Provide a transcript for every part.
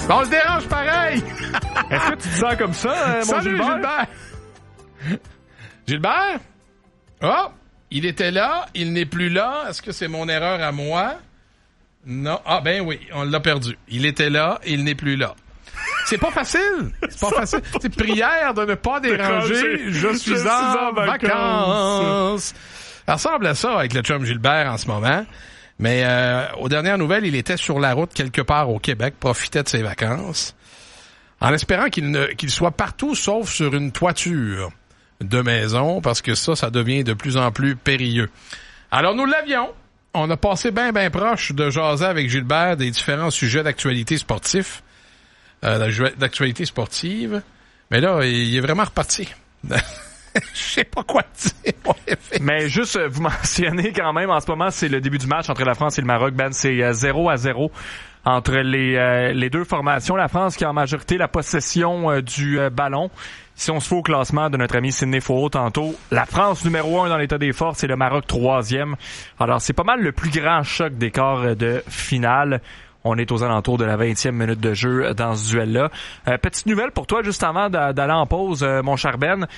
On se dérange pareil! Est-ce que tu te sens comme ça, mon Salut, Gilbert? Gilbert? Oh! Il était là, il n'est plus là. Est-ce que c'est mon erreur à moi? Non. Ah, ben oui, on l'a perdu. Il était là, il n'est plus là. C'est pas facile. C'est pas facile. C'est prière de ne pas déranger. Je suis en vacances. Ça ressemble à ça avec le chum Gilbert en ce moment. Mais aux dernières nouvelles, il était sur la route quelque part au Québec, profitait de ses vacances, en espérant qu'il soit partout sauf sur une toiture de maison, parce que ça devient de plus en plus périlleux. Alors nous l'avions. On a passé bien proche de jaser avec Gilbert des différents sujets d'actualité sportive. Mais là, il est vraiment reparti. Je sais pas quoi dire. Mais juste, vous mentionnez quand même, en ce moment, c'est le début du match entre la France et le Maroc. Ben, c'est 0-0 entre les deux formations. La France qui a en majorité la possession du ballon. Si on se fait au classement de notre ami Sidney Fauveau tantôt, la France numéro 1 dans l'état des forces et le Maroc 3e. Alors, c'est pas mal le plus grand choc des quarts de finale. On est aux alentours de la 20e minute de jeu dans ce duel-là. Petite nouvelle pour toi, juste avant d'aller en pause, mon cher Ben.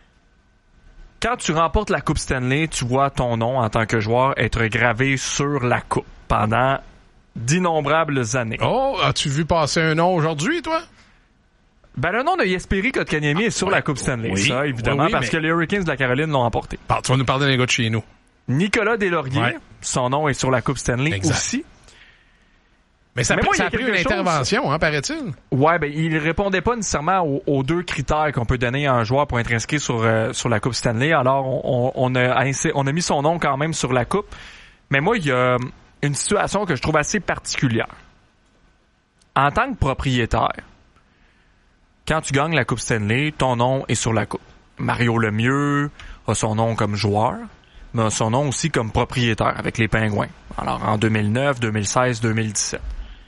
Quand tu remportes la Coupe Stanley, tu vois ton nom en tant que joueur être gravé sur la coupe pendant d'innombrables années. Oh, as-tu vu passer un nom aujourd'hui, toi? Ben, le nom de Jesperi Kotkaniemi est sur la Coupe Stanley. Oui, ça, évidemment, parce que les Hurricanes de la Caroline l'ont emporté. Tu vas nous parler des gars de chez nous. Nicolas Deslauriers, son nom est sur la Coupe Stanley aussi. Mais ça a pris une intervention, hein, paraît-il? Ouais, ben, il répondait pas nécessairement aux deux critères qu'on peut donner à un joueur pour être inscrit sur la Coupe Stanley. Alors, on a mis son nom quand même sur la Coupe. Mais moi, il y a une situation que je trouve assez particulière. En tant que propriétaire, quand tu gagnes la Coupe Stanley, ton nom est sur la Coupe. Mario Lemieux a son nom comme joueur, mais a son nom aussi comme propriétaire avec les Pingouins. Alors, en 2009, 2016, 2017.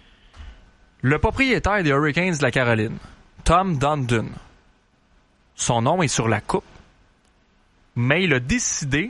Le propriétaire des Hurricanes de la Caroline, Tom Dundon, son nom est sur la coupe, mais il a décidé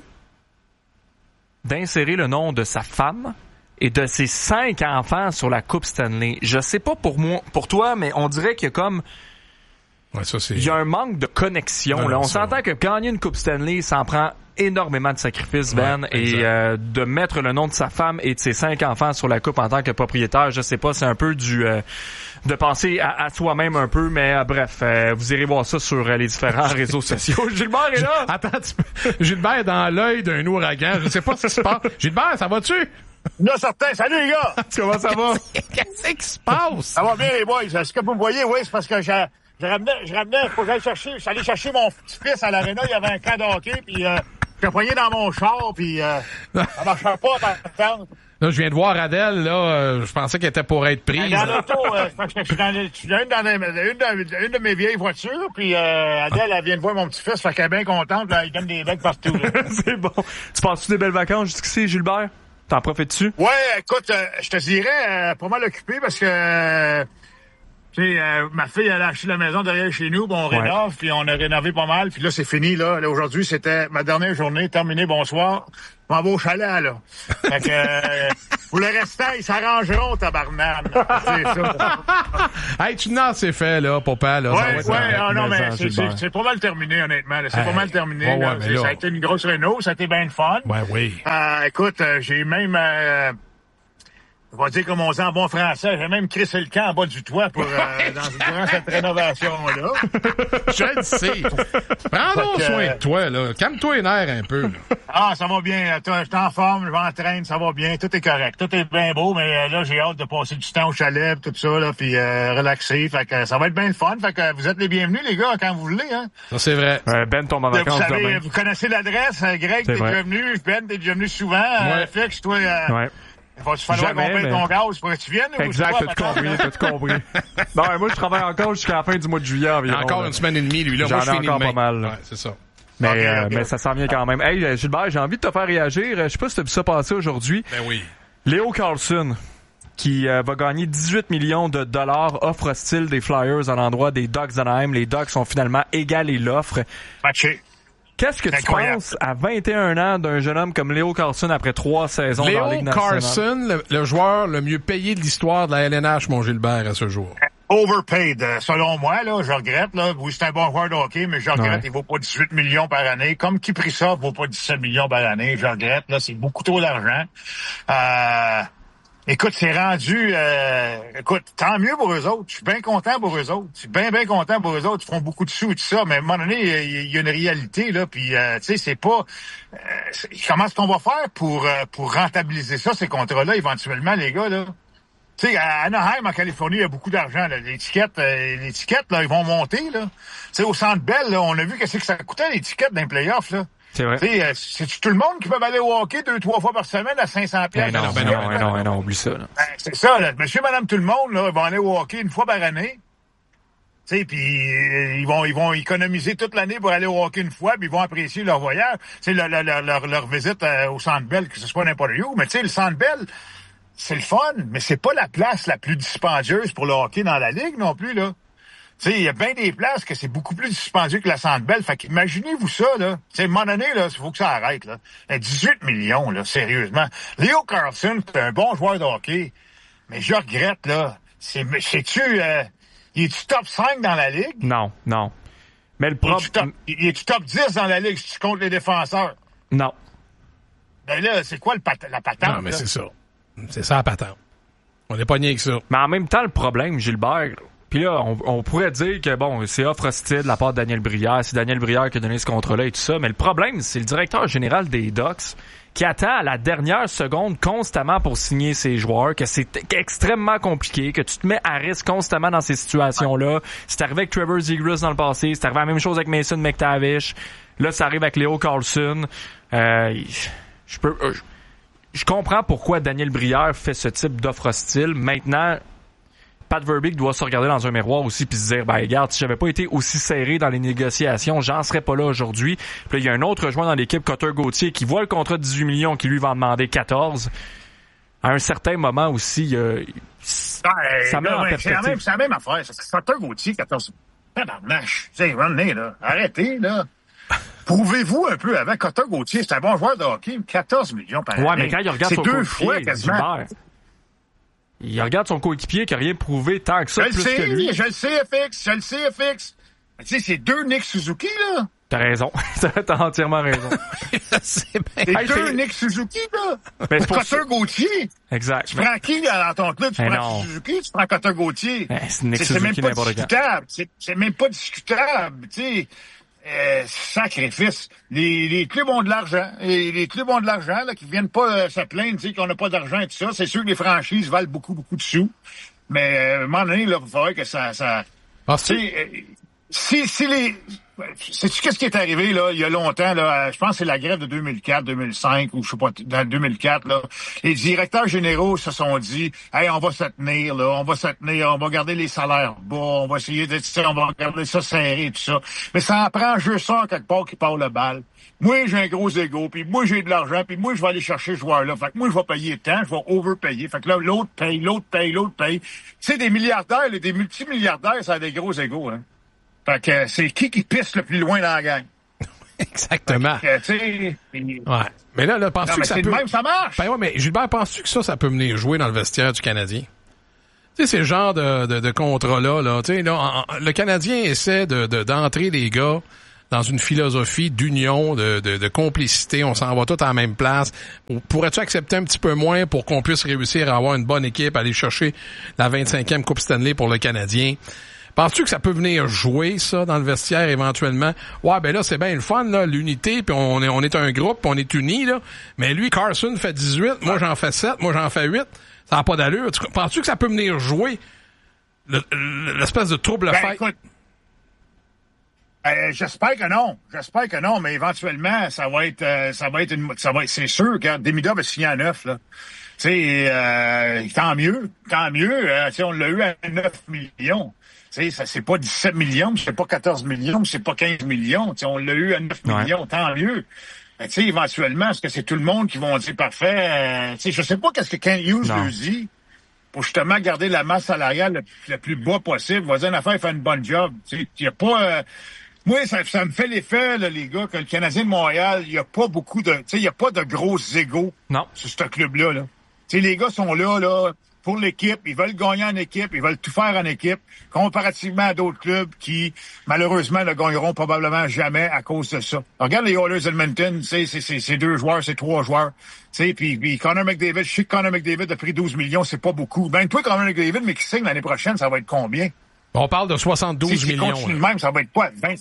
d'insérer le nom de sa femme et de ses 5 enfants sur la Coupe Stanley. Je sais pas pour toi, mais on dirait qu'il y a comme... Ouais, ça, il y a un manque de connexion. Non, là. On s'entend que gagner une Coupe Stanley, ça en prend énormément de sacrifices, Ben, et de mettre le nom de sa femme et de ses 5 enfants sur la coupe en tant que propriétaire, je sais pas, c'est un peu de penser à soi-même un peu, mais bref, vous irez voir ça sur les différents réseaux sociaux. Gilbert est là! Attends, Gilbert est dans l'œil d'un ouragan, je sais pas ce qui se passe. Gilbert, ça va-tu? Là, certain. Salut, les gars! Comment ça va? Qu'est-ce qui se passe? Ça va bien, les boys. Est-ce que vous me voyez? Oui, c'est parce que je ramenais, faut que j'aille chercher, je suis allé chercher mon petit-fils à l'aréna, il y avait un camp de hockey, puis j'ai poigné dans mon char, puis ça marchait pas, par exemple. Là, je viens de voir Adèle, là, je pensais qu'elle était pour être prise. Dans l'auto, je suis dans une de mes vieilles voitures, puis Adèle, elle vient de voir mon petit-fils, fait qu'elle est bien contente, là, il donne des becs partout. C'est bon. Tu passes-tu des belles vacances jusqu'ici, Gilbert? T'en profites-tu? Ouais, écoute, je te dirais, pas mal occupé, parce que... tu sais, ma fille, elle a acheté la maison derrière chez nous, on rénove, puis on a rénové pas mal, puis là, c'est fini, là. Là, aujourd'hui, c'était ma dernière journée, terminée, bonsoir. Je m'en vais au chalet, là. Fait que, pour le restant, ils s'arrangeront, tabarnak. C'est ça. Hey, tu n'as assez fait, là, papa, là. Non, mais c'est pas mal terminé, honnêtement, là. C'est pas mal terminé, là. Là. Ça a été une grosse réno, ça a été bien le fun. Ouais, oui. Écoute, j'ai même, on va dire comme on dit en bon français, j'ai même crissé le camp en bas du toit pour durant cette rénovation-là. Je le sais. Prends donc soin de toi, là. Calme-toi les nerfs un peu. Là. Ah, ça va bien. Je suis en forme, je m'entraîne, ça va bien. Tout est correct. Tout est bien beau, mais là, j'ai hâte de passer du temps au chalet, tout ça, là, puis relaxer. Fait que ça va être bien le fun. Fait que vous êtes les bienvenus, les gars, quand vous voulez, hein. Ça, c'est vrai. Ben tombe en vacances demain. Vous connaissez l'adresse. Greg, t'es déjà venu. Ben, t'es déjà venu souvent. Flex, toi... Il va falloir qu'on paye ton gaz pour que tu viennes. Exact, t'as tout compris. Non, moi, je travaille encore jusqu'à la fin du mois de juillet environ. Encore une semaine et demie, lui. Là, j'en moi, je ai finis encore demain. pas mal. Ouais, c'est ça. Mais ça s'en vient quand même. Hey, Gilbert, j'ai envie de te faire réagir. Je sais pas si t'as vu ça passer aujourd'hui. Ben oui. Léo Carlson, qui va gagner 18 millions de dollars, offre hostile des Flyers à l'endroit des Ducks d'Anaheim. Les Ducks ont finalement égalé l'offre. Matché. Qu'est-ce que tu penses à 21 ans d'un jeune homme comme Léo Carlson après 3 saisons dans la Ligue nationale? Léo Carlson, le joueur le mieux payé de l'histoire de la LNH, mon Gilbert, à ce jour. overpaid, selon moi, là, je regrette, là. Oui, c'est un bon joueur de hockey, mais je regrette, il vaut pas 18 millions par année. Comme Kaprizov vaut pas 17 millions par année, je regrette, là, c'est beaucoup trop d'argent. Écoute, c'est rendu, écoute, tant mieux pour eux autres. Je suis bien content pour eux autres. Je suis bien content pour eux autres. Ils font beaucoup de sous et tout ça, mais à un moment donné, il y a une réalité, là, puis, tu sais, c'est pas, comment est-ce qu'on va faire pour rentabiliser ça, ces contrats-là, éventuellement, les gars, là? Tu sais, à Anaheim, en Californie, il y a beaucoup d'argent. Là. L'étiquette, là, ils vont monter. Là. Tu sais, au Centre Bell, là, on a vu qu'est-ce que ça coûtait, l'étiquette d'un playoff. Là. C'est vrai. Tu sais, c'est tout le monde qui peut aller au hockey 2-3 fois par semaine à 500 pièces. Non, oublie ça. Là. C'est ça. Là. Monsieur, madame, tout le monde, là, vont aller au hockey une fois par année. Tu sais, puis ils vont économiser toute l'année pour aller au hockey une fois, puis ils vont apprécier leur voyage. Tu sais, leur visite au Centre Bell, que ce soit n'importe où. Mais tu sais, le Centre Bell, c'est le fun, mais c'est pas la place la plus dispendieuse pour le hockey dans la ligue non plus, là. Tu sais, il y a bien des places que c'est beaucoup plus dispendieux que la Centre Bell. Fait qu'imaginez-vous ça, là. Tu sais, à un moment donné, là, il faut que ça arrête, là. 18 millions, là, sérieusement. Leo Carlson, c'est un bon joueur de hockey, mais je regrette, là. C'est-tu, il est-tu top 5 dans la ligue? Non. Mais le problème... Il est-tu top 10 dans la ligue si tu comptes les défenseurs? Non. Ben là, c'est quoi la patente? Non, mais c'est ça. C'est ça la patente. On n'est pas niais que ça. Mais en même temps, le problème, Gilbert, puis là, on pourrait dire que, bon, c'est offre hostile de la part de Daniel Brière, c'est Daniel Brière qui a donné ce contrat-là et tout ça, mais le problème, c'est le directeur général des Ducks qui attend à la dernière seconde constamment pour signer ses joueurs, que c'est extrêmement compliqué, que tu te mets à risque constamment dans ces situations-là. C'est arrivé avec Trevor Zegras dans le passé, c'est arrivé la même chose avec Mason McTavish, là, ça arrive avec Leo Carlson. Je comprends pourquoi Daniel Brière fait ce type d'offre hostile. Maintenant, Pat Verbeek doit se regarder dans un miroir aussi puis se dire, ben regarde, si j'avais pas été aussi serré dans les négociations, j'en serais pas là aujourd'hui. Puis là, il y a un autre joueur dans l'équipe, Cutter Gauthier, qui voit le contrat de 18 millions, qui lui va en demander 14. À un certain moment aussi, ça met en perspective. C'est la même affaire. Cutter Gauthier, 14. Tabarnache. Tu sais, revenez, là. Arrêtez, là. Prouvez-vous un peu avant. Cutter Gauthier, c'est un bon joueur de hockey, 14 millions par année. Ouais, mais quand il regarde son coéquipier, fois quasiment. Il regarde son coéquipier qui n'a rien prouvé tant que ça, plus que lui. Je le sais, FX. Mais tu sais, c'est 2 Nick Suzuki, là. T'as raison. T'as entièrement raison. C'est bien. C'est 2 Nick Suzuki, là. Cutter Gauthier. Exact. Tu prends qui dans ton club? Tu prends Suzuki, tu prends Cutter Gauthier. C'est même pas discutable. C'est même pas discutable, tu sais. Sacrifice. Les clubs ont de l'argent. Et les clubs ont de l'argent, là, qui viennent pas se plaindre, tu sais, qu'on n'a pas d'argent et tout ça. C'est sûr que les franchises valent beaucoup de sous. Mais, à un moment donné, là, il faudrait que ça... Sais-tu qu'est-ce qui est arrivé, là, il y a longtemps, là, je pense que c'est la grève de 2004, 2005, ou je sais pas, dans 2004, là. Les directeurs généraux se sont dit, hey, on va se tenir, là, on va garder les salaires bas, on va essayer de, on va garder ça serré, tout ça. Mais ça en prend juste ça, quelque part, qui part le bal. Moi, j'ai un gros ego, puis moi, j'ai de l'argent, puis moi, je vais aller chercher ce joueur-là. Fait que moi, je vais payer tant, je vais overpayer. Fait que là, l'autre paye. Tu sais, des milliardaires, des multimilliardaires, ça a des gros égos, hein. Fait que c'est qui pisse le plus loin dans la gang. Exactement. Fait que, ouais. Mais là, penses-tu que ça peut... même, ça marche. Ben ouais, mais Gilbert, penses-tu que ça peut venir jouer dans le vestiaire du Canadien? Tu sais, c'est le genre de contrat-là, là. Tu sais, là, le Canadien essaie d'entrer les gars dans une philosophie d'union, de complicité. On s'en va tous à la même place. Pourrais-tu accepter un petit peu moins pour qu'on puisse réussir à avoir une bonne équipe, aller chercher la 25e Coupe Stanley pour le Canadien? Penses-tu que ça peut venir jouer, ça, dans le vestiaire, éventuellement? Ouais, ben là, c'est bien le fun, là, l'unité, puis on est un groupe, puis on est unis, là. Mais lui, Carson fait 18, moi, j'en fais 7, moi, j'en fais 8. Ça n'a pas d'allure. Penses-tu que ça peut venir jouer l'espèce de trouble fête? Écoute, j'espère que non, mais éventuellement, c'est sûr que Demida va signer à 9, là. Tu sais, tant mieux. On l'a eu à 9 millions. Tu sais, c'est pas 17 millions, c'est pas 14 millions, c'est pas 15 millions. Tu sais, on l'a eu à 9 millions, tant mieux. Tu sais, éventuellement, est-ce que c'est tout le monde qui vont dire parfait? Tu sais, je sais pas qu'est-ce que Ken Hughes lui dit pour justement garder la masse salariale le plus bas possible. Voisin d'affaires, il fait une bonne job. Tu sais, il y a pas... moi, ça me fait l'effet, là, les gars, que le Canadien de Montréal, il y a pas beaucoup de... Tu sais, il y a pas de gros égos sur ce club-là, là. Tu sais, les gars sont là, pour l'équipe, ils veulent gagner en équipe, ils veulent tout faire en équipe, comparativement à d'autres clubs qui, malheureusement, ne gagneront probablement jamais à cause de ça. Alors, regarde les Oilers d'Edmonton, c'est 2 joueurs, c'est 3 joueurs. Puis Connor McDavid, je sais que Connor McDavid a pris 12 millions, c'est pas beaucoup. Ben, toi, Connor McDavid, mais qui signe l'année prochaine, ça va être combien? On parle de 72 millions. Si continue de même, ça va être quoi? 20?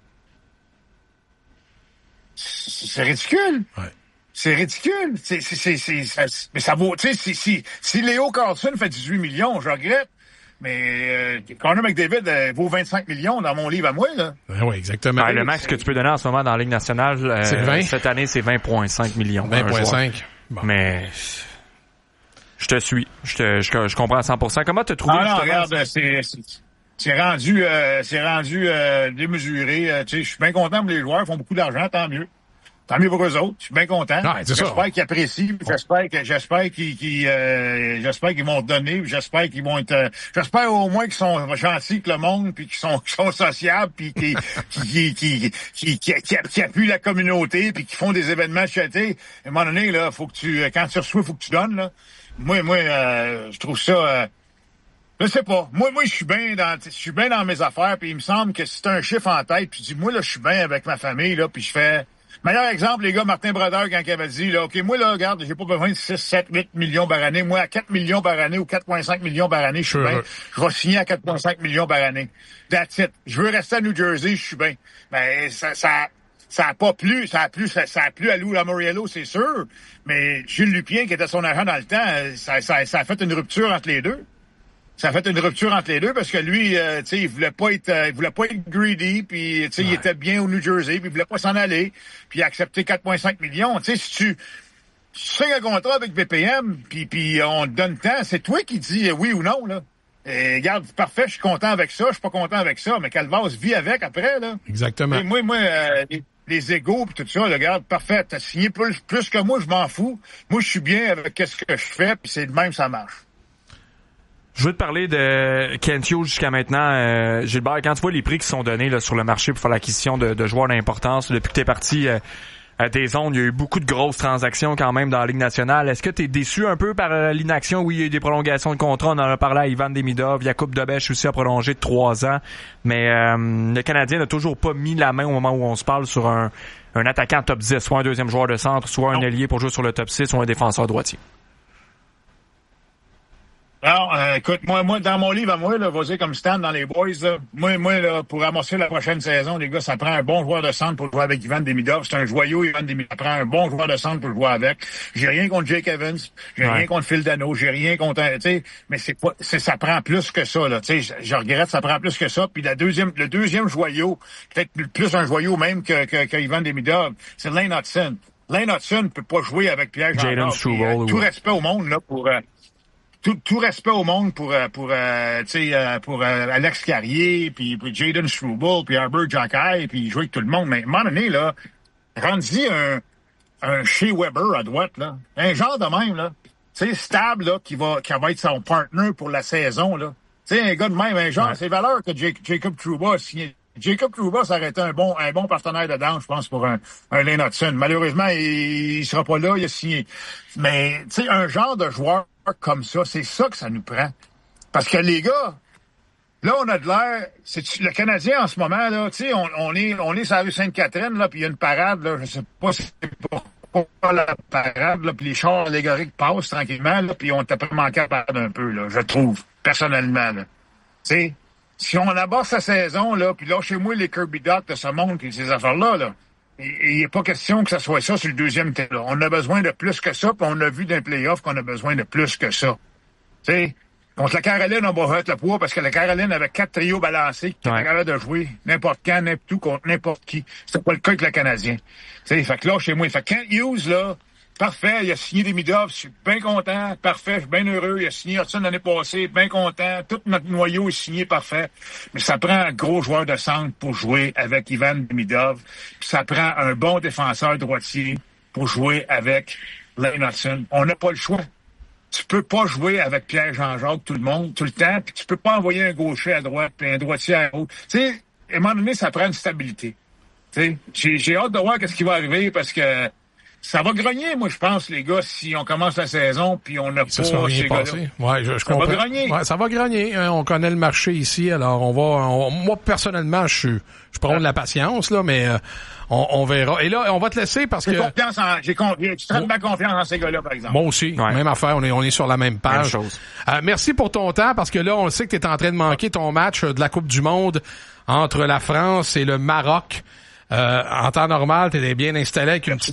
C'est ridicule. Ouais. C'est ridicule. Mais ça vaut, tu sais, si Léo Carlson fait 18 millions, je regrette. Mais Connor McDavid vaut 25 millions dans mon livre à moi, là. Oui, exactement. Le max que tu peux donner en ce moment dans la Ligue nationale, c'est 20? Cette année, c'est 20,5 millions. 20,5. Bon. Mais je te suis. Je comprends à 100%. Comment t'as trouvé? Non, regarde, c'est rendu démesuré. Tu sais, je suis bien content pour les joueurs, ils font beaucoup d'argent, tant mieux. Tant mieux pour eux autres. Je suis bien content. Ouais, j'espère qu'ils apprécient. J'espère qu'ils vont donner. J'espère qu'ils vont être. J'espère au moins qu'ils sont gentils que le monde, puis qu'ils sont sociables, puis qui appuient la communauté, puis qui font des événements chatés. À un moment donné, là, faut que quand tu reçois, faut que tu donnes. Là. Moi, je trouve ça. Je sais pas. Moi, je suis bien dans mes affaires, puis il me semble que si t'as un chiffre en tête, puis tu dis, moi, là, je suis bien avec ma famille, là, puis je fais. Meilleur exemple, les gars, Martin Brodeur, quand il avait dit, là, OK, moi, là, regarde, j'ai pas besoin de 6, 7, 8 millions par année. Moi, à 4 millions par année ou 4,5 millions par année, je suis bien. Je vais signer à 4,5 millions par année. That's it. Je veux rester à New Jersey, je suis bien. Ben, ça a pas plu. Ça a plu à Lou Lamoriello, c'est sûr. Mais Gilles Lupien, qui était son agent dans le temps, ça a fait une rupture entre les deux. Ça a fait une rupture entre les deux parce que lui, tu sais, il voulait pas être greedy, puis tu sais, il était bien au New Jersey, puis il voulait pas s'en aller, puis il a accepté 4,5 millions. Tu sais, si tu signes un contrat avec BPM, puis on te donne temps, c'est toi qui dis oui ou non, là. Et regarde, parfait, je suis content avec ça, je suis pas content avec ça, mais Calvas vit avec après, là. Exactement. Et moi, les égos pis tout ça, là, regarde, parfait, t'as signé plus que moi, je m'en fous. Moi, je suis bien avec ce que je fais, puis c'est de même, ça marche. Je veux te parler de Kent Hughes jusqu'à maintenant. Gilbert, quand tu vois les prix qui sont donnés là, sur le marché pour faire l'acquisition de joueurs d'importance, depuis que tu es parti à tes zones, il y a eu beaucoup de grosses transactions quand même dans la Ligue nationale. Est-ce que tu es déçu un peu par l'inaction? Oui, il y a eu des prolongations de contrat. On en a parlé à Ivan Demidov. Jakub Dobeš aussi a prolongé de 3 ans. Mais le Canadien n'a toujours pas mis la main au moment où on se parle sur un attaquant top 10, soit un deuxième joueur de centre, soit un ailier pour jouer sur le top 6, ou un défenseur droitier. Alors, écoute, moi, dans mon livre à moi, là, vas-y comme Stan dans les boys, là, moi, là, pour amorcer la prochaine saison, les gars, ça prend un bon joueur de centre pour jouer avec Ivan Demidov. C'est un joyau, Ivan Demidov. Ça prend un bon joueur de centre pour jouer avec. J'ai rien contre Jake Evans. J'ai rien contre Phil Dano. J'ai rien contre, tu sais, mais ça prend plus que ça, là. Tu sais, je regrette, ça prend plus que ça. Puis le deuxième joyau, peut-être plus un joyau même que Ivan Demidov, c'est Lane Hudson. Lane Hudson peut pas jouer avec Pierre Jean-Claude. Tout respect au monde, là, pour, tout respect au monde pour Alex Carrier, puis Jayden Struble, puis Herbert Jockey, puis jouer avec tout le monde. Mais à un moment donné, là, rendu un Shea Weber à droite, là. Un genre de même, là. Tu sais, stable, là, qui va être son partner pour la saison, là. Tu sais, un gars de même, un genre, c'est valeur que Jacob Trouba a signé. Jacob Trouba, ça aurait été un bon partenaire de danse, je pense, pour un Lane Hudson. Malheureusement, il sera pas là, il a signé. Mais, tu sais, un genre de joueur comme ça, c'est ça que ça nous prend. Parce que les gars, là, on a de l'air, le Canadien en ce moment, là, tu sais, on est sur la rue Sainte-Catherine, là, puis il y a une parade, là, je sais pas si c'est pourquoi la parade, là, puis les chars allégoriques passent tranquillement, là, puis on t'a pas manqué à parade un peu, là, je trouve, personnellement, là. Tu sais, si on aborde sa saison, là, puis là, chez moi, les Kirby Dot de ce monde, puis ces affaires-là, là, il n'y a pas question que ça soit ça sur le deuxième terrain. On a besoin de plus que ça, puis on a vu d'un play-off qu'on a besoin de plus que ça. Tu sais, contre la Caroline, on va remettre le poids parce que la Caroline avait 4 trios balancés qui étaient capables de jouer n'importe quand, n'importe où, contre n'importe qui. C'était pas le cas avec le Canadien. Tu sais, fait que là, chez moi, fait que Kent Hughes, là, parfait, il a signé Demidov, je suis bien content, parfait, je suis bien heureux, il a signé Hudson l'année passée, bien content, tout notre noyau est signé, parfait. Mais ça prend un gros joueur de centre pour jouer avec Ivan Demidov, puis ça prend un bon défenseur droitier pour jouer avec Lane Hudson. On n'a pas le choix. Tu peux pas jouer avec Pierre Jean-Jacques tout le temps, puis tu peux pas envoyer un gaucher à droite, puis un droitier à gauche. Tu sais, à un moment donné, ça prend une stabilité. Tu sais, j'ai hâte de voir qu'est-ce qui va arriver, parce que ça va grogner, moi, je pense, les gars, si on commence la saison puis on n'a pas ces gars-là. Ouais, je comprends. Ça va grogner. Ouais, ça va grogner. On connaît le marché ici, alors moi, personnellement, je prends de la patience, là, mais on verra. Et là, on va te laisser parce que... J'ai totalement confiance en ces gars-là, par exemple. Moi aussi. Ouais. Même affaire. On est sur la même page. Même chose. Merci pour ton temps, parce que là, on sait que tu es en train de manquer ton match de la Coupe du Monde entre la France et le Maroc. En temps normal, t'es bien installé avec une petite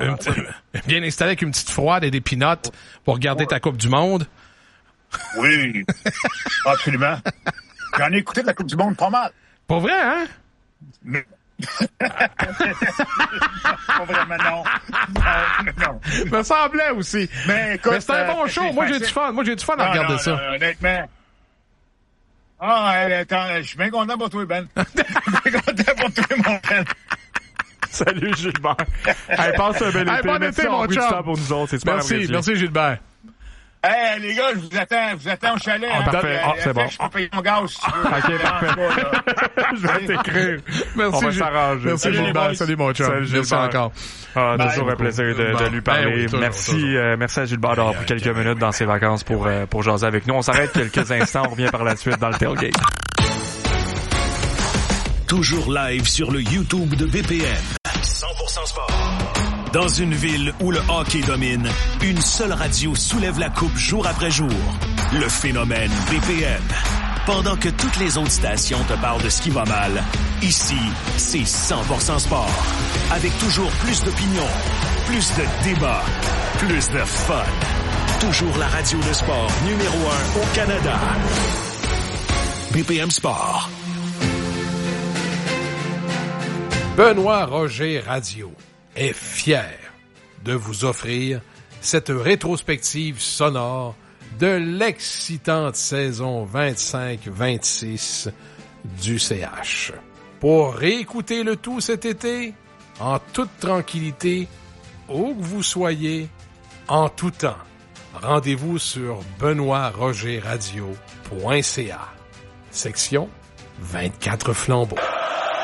froide et des pinottes pour regarder ta Coupe du Monde. Oui, absolument. J'en ai écouté de la Coupe du Monde pas mal. Pas vrai, hein? Mais... pas vraiment, non. Non. Me semblait aussi. Mais écoute, c'était un bon show. Moi, j'ai du fun. À regarder ça. Honnêtement. Attends, je suis bien content pour toi, Ben. Je suis bien content pour toi, mon Ben. Salut, Gilbert. Hey, passe un bel été. Bon été, mon chum. Pour nous autres. C'est super merci, Gilbert. Hey, les gars, je vous attends au chalet. Parfait. C'est bon. Je peux payer mon gaz, si tu veux. OK, parfait. Je vais t'écrire. Merci, on va s'arranger. Merci, Gilbert. Salut, mon chum. Merci encore. Toujours un plaisir de lui parler. Merci à Gilbert d'avoir pris quelques minutes dans ses vacances pour jaser avec nous. On s'arrête quelques instants. On revient par la suite dans le tailgate. Toujours live sur le YouTube de BPM. 100% sport. Dans une ville où le hockey domine, une seule radio soulève la coupe jour après jour. Le phénomène BPM. Pendant que toutes les autres stations te parlent de ce qui va mal, ici, c'est 100% sport. Avec toujours plus d'opinions, plus de débats, plus de fun. Toujours la radio de sport numéro 1 au Canada. BPM Sport. Benoît Roger Radio est fier de vous offrir cette rétrospective sonore de l'excitante saison 25-26 du CH. Pour réécouter le tout cet été, en toute tranquillité, où que vous soyez, en tout temps, rendez-vous sur benoîtrogerradio.ca. Section 24 flambeaux.